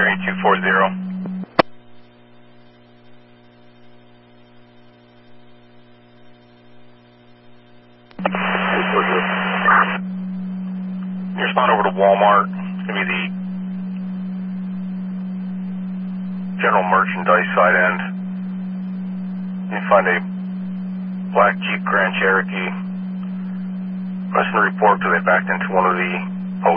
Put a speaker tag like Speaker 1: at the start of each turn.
Speaker 1: area 240. You respond over to Walmart. It's going to be the general merchandise side end. You find a black Jeep Grand Cherokee. Listen to report because they backed into one of the